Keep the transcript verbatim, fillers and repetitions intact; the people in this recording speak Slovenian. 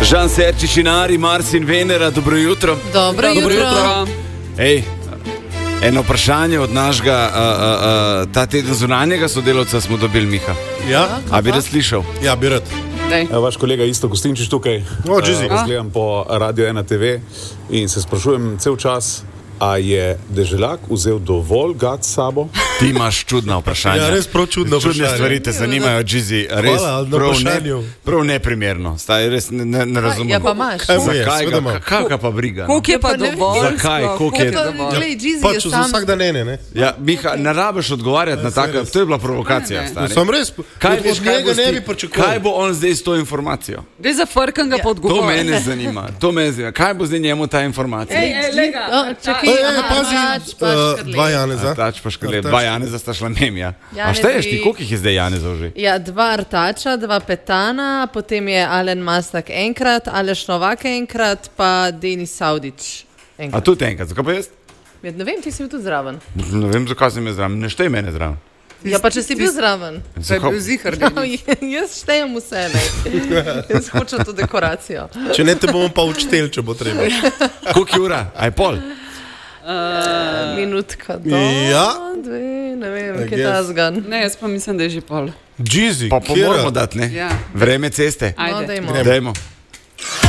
Žan Serčič in Ari, Mars in Venera, dobro jutro. Dobro jutro. jutro. Ej, eno vprašanje od našega uh, uh, uh, ta teden zunanjega sodelavca smo dobili, Miha. Ja? A bi rad slišal? Ja, bi rad. Evo, vaš kolega Isto Gostinčič tukaj. O, Džizi. Uh, gledam po Radio ena te ve in se sprašujem cel čas, a je Deželjak vzel dovolj gad s sabo? Ti imaš čudna vprašanja. Ja, res prav čudno vprašanje. Čudne stvari te zanimajo, Džizi. Res Hvala, na prav, vprašanju. ne, prav neprimerno. Staj, res ne, ne, ne razumem. Ja, pa imaš. Kaj mu je? Zakaj Seveda ga, imam. kaj ga pa briga? no? Koliko je pa dovolj? Zakaj? Koliko je dovolj? Glej, Džizi Pač je za sam... vsak dan ene, ne? Ja, Miha, ne rabiš odgovarjati na tako, to je bila provokacija, stari. Sam res, Kaj, od, veš, od kaj, njega boš ne ti- bi pričakoval. kaj bo on zdaj s to informacijo? Gre za frkanga Ja. pod To govor. mene zanima. To me zanima. Kaj bo zdaj njemu ta informacija? Ej, ej, lega. O, čakaj, Ej, ej, aha, pazi, pač, pač, uh, Škrlej. dva Janeza. Tač pa škrle, Artač. dva Janeza sta šla mem, ja. A Janezi- šteješ ti, koliko jih je zdaj Janezov že? Ja, dva Artača, dva Petana, potem je Alen Mastak enkrat, Aleš Novak enkrat, pa Denis Saudič A enkrat. tudi enkrat, zakaj pa jaz? Ja, ne vem, ti si bil tudi zraven. Ne vem, zakaj sem jaz zraven, ne štej mene zraven. Ja, pa če si bil zraven. To je bil zihar. Jaz štejem vse, ne. Jaz hočem to dekoracijo. Če ne, te bomo pa učtel, če bo treba. Koliko je ura? Aj pol? Minutka do, Ja. dve, ne vem, I kje je ta guess. zgan. Ne, jaz pa mislim, da je že pol. Džizi, Pa pa kjera? moramo dati, ne? Ja. Vreme ceste. No, Ajde. dajmo. Gremo. Dajmo.